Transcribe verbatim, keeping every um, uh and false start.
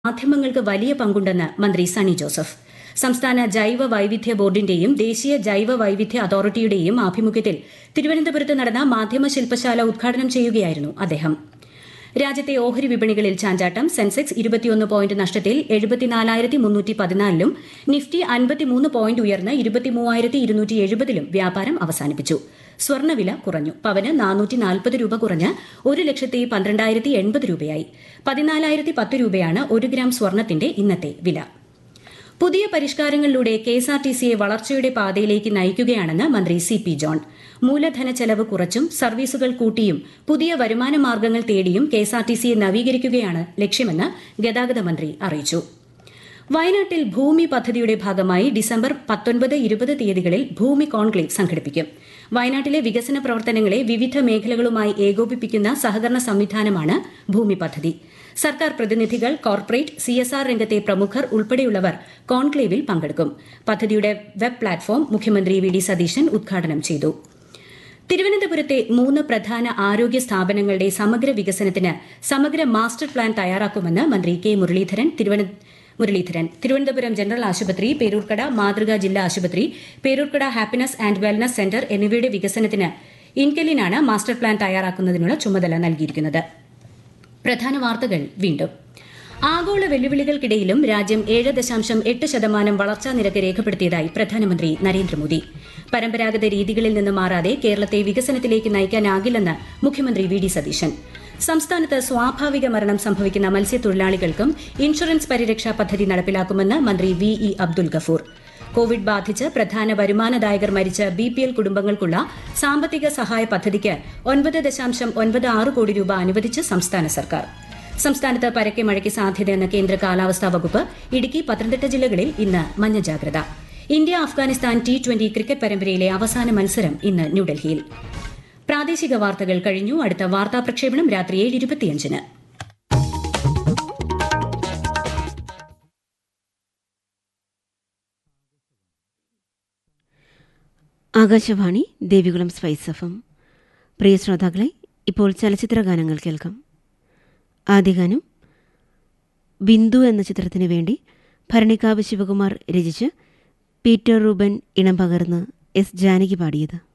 മാധ്യമങ്ങൾക്ക് വലിയ പങ്കുണ്ടെന്ന് മന്ത്രി സണ്ണി ജോസഫ്. സംസ്ഥാന ജൈവ വൈവിധ്യ ബോർഡിന്റെയും ദേശീയ ജൈവ വൈവിധ്യ അതോറിറ്റിയുടെയും ആഭിമുഖ്യത്തിൽ തിരുവനന്തപുരത്ത് നടന്ന മാധ്യമ ശില്പശാല ഉദ്ഘാടനം ചെയ്യുകയായിരുന്നു അദ്ദേഹം. രാജ്യത്തെ ഓഹരി വിപണികളിൽ ചാഞ്ചാട്ടം. സെൻസെക്സ് ഇരുപത്തിയൊന്ന് പോയിന്റ് നഷ്ടത്തിൽ എഴുപത്തിനാലായിരത്തി മുന്നൂറ്റി പതിനാലിലും നിഫ്റ്റി അൻപത്തിമൂന്ന് പോയിന്റ് ഉയർന്ന് ഇരുപത്തിമൂവായിരത്തി ഇരുന്നൂറ്റി എഴുപതിലും വ്യാപാരം അവസാനിപ്പിച്ചു. സ്വർണ്ണവില കുറഞ്ഞു. പവന് നാനൂറ്റി നാൽപ്പത് രൂപ കുറഞ്ഞ് ഒരു ലക്ഷത്തി പന്ത്രണ്ടായിരത്തി എൺപത് രൂപയായി. പതിനാലായിരത്തി പത്ത് രൂപയാണ് ഒരു ഗ്രാം സ്വർണത്തിന്റെ ഇന്നത്തെ വില. പുതിയ പരിഷ്കാരങ്ങളിലൂടെ കെഎസ്ആർടിസിയെ വളർച്ചയുടെ പാതയിലേക്ക് നയിക്കുകയാണെന്ന് മന്ത്രി സി പി ജോൺ. മൂലധന ചെലവ് കുറച്ചും സർവീസുകൾ കൂട്ടിയും പുതിയ വരുമാന മാർഗ്ഗങ്ങൾ തേടിയും കെഎസ്ആർടിസിയെ നവീകരിക്കുകയാണ് ലക്ഷ്യമെന്ന് ഗതാഗത മന്ത്രി അറിയിച്ചു. വയനാട്ടിൽ ഭൂമി പദ്ധതിയുടെ ഭാഗമായി ഡിസംബർ പത്തൊൻപത് ഇരുപത് തീയതികളിൽ ഭൂമി കോൺക്ലേവ് സംഘടിപ്പിക്കും. വയനാട്ടിലെ വികസന പ്രവർത്തനങ്ങളെ വിവിധ മേഖലകളുമായി ഏകോപിപ്പിക്കുന്ന സഹകരണ സംവിധാനമാണ് ഭൂമി പദ്ധതി. സർക്കാർ പ്രതിനിധികൾ, കോർപ്പറേറ്റ്, സിഎസ്ആർ രംഗത്തെ പ്രമുഖർ ഉൾപ്പെടെയുള്ളവർ കോൺക്ലേവിൽ പങ്കെടുക്കും. പദ്ധതിയുടെ വെബ് പ്ലാറ്റ്ഫോം മുഖ്യമന്ത്രി വി ഡി സതീശൻ ഉദ്ഘാടനം ചെയ്തു. തിരുവനന്തപുരത്തെ മൂന്ന് പ്രധാന ആരോഗ്യ സ്ഥാപനങ്ങളുടെ സമഗ്ര വികസനത്തിന് സമഗ്ര മാസ്റ്റർ പ്ലാൻ തയ്യാറാക്കുമെന്ന് മന്ത്രി കെ മുരളീധരൻ മുരളീധരൻ തിരുവനന്തപുരം ജനറൽ ആശുപത്രി, പേരൂർക്കട മാതൃകാ ജില്ലാ ആശുപത്രി, Peroorkada happiness and wellness centre എന്നിവയുടെ വികസനത്തിന് ഇൻകെലിനാണ് മാസ്റ്റർ പ്ലാൻ തയ്യാറാക്കുന്നതിനുള്ള ചുമതല നൽകിയിരിക്കുന്നത്. പ്രധാന വാർത്തകൾ വീണ്ടും. ആഗോള വെല്ലുവിളികൾക്കിടയിലും രാജ്യം ഏഴ് ദശാംശം എട്ട് ശതമാനം വളർച്ചാ നിരക്ക് രേഖപ്പെടുത്തിയതായി പ്രധാനമന്ത്രി നരേന്ദ്രമോദി. പരമ്പരാഗത രീതികളിൽ നിന്ന് മാറാതെ കേരളത്തെ വികസനത്തിലേക്ക് നയിക്കാനാകില്ലെന്ന് മുഖ്യമന്ത്രി വി ഡി സതീശൻ. സംസ്ഥാനത്ത് സ്വാഭാവിക മരണം സംഭവിക്കുന്ന മത്സ്യത്തൊഴിലാളികൾക്കും ഇൻഷുറൻസ് പരിരക്ഷാ പദ്ധതി നടപ്പിലാക്കുമെന്ന് മന്ത്രി V E Abdul Gafoor. Covid ബാധിച്ച് പ്രധാന വരുമാനദായകർ മരിച്ച ബി പി എൽ കുടുംബങ്ങൾക്കുള്ള സാമ്പത്തിക സഹായ പദ്ധതിക്ക് ഒൻപത് ദശാംശം ഒൻപത് ആറ് കോടി രൂപ അനുവദിച്ച് സംസ്ഥാന സർക്കാർ. സംസ്ഥാനത്ത് പരക്കെ മഴയ്ക്ക് സാധ്യതയെന്ന കേന്ദ്ര കാലാവസ്ഥാ വകുപ്പ്. ഇടുക്കി, പത്തനംതിട്ട ജില്ലകളിൽ ഇന്ന് മഞ്ഞ ജാഗ്രത. India Afghanistan T twenty cricket പരമ്പരയിലെ അവസാന മത്സരം ഇന്ന് ന്യൂഡൽഹിയിൽ. പ്രാദേശിക വാർത്തകൾ കഴിഞ്ഞു. അടുത്ത വാർത്താ പ്രക്ഷേപണം രാത്രി ഏഴ് ഇരുപത്തിയഞ്ചിന്. Akashvani, Devikulam spice F M. പ്രിയ ശ്രോതാക്കളെ, ഇപ്പോൾ ചലച്ചിത്ര ഗാനങ്ങൾ കേൾക്കാം. ആദ്യ ഗാനം ബിന്ദു എന്ന ചിത്രത്തിനു വേണ്ടി ഭരണിക്കാവ് ശിവകുമാർ രചിച്ച് പീറ്റർ റൂബൻ ഇണം പകർന്ന് എസ് ജാനകി പാടിയത്.